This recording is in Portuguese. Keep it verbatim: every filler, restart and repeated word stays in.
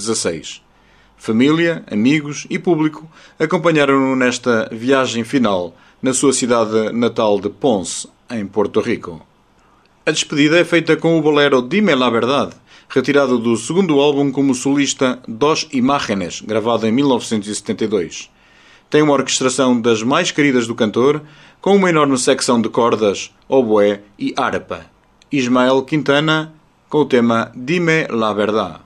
dezasseis. Família, amigos e público acompanharam-no nesta viagem final na sua cidade natal de Ponce, em Porto Rico. A despedida é feita com o bolero Dime la Verdad, retirado do segundo álbum como solista Dos Imágenes, gravado em mil novecentos e setenta e dois. Tem uma orquestração das mais queridas do cantor, com uma enorme secção de cordas, oboé e harpa. Ismael Quintana, com o tema Dime la Verdad.